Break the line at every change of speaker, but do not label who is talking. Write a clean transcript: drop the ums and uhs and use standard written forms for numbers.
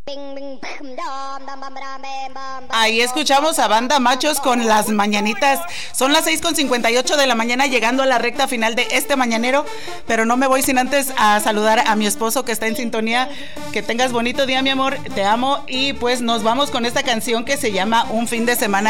Ahí escuchamos a Banda Machos con Las Mañanitas. Son las 6:58 de la mañana, llegando a la recta final de este mañanero, pero no me voy sin antes a saludar a mi esposo que está en sintonía. Que tengas bonito día, mi amor, te amo, y pues nos vamos con esta canción que se llama Un Fin de Semana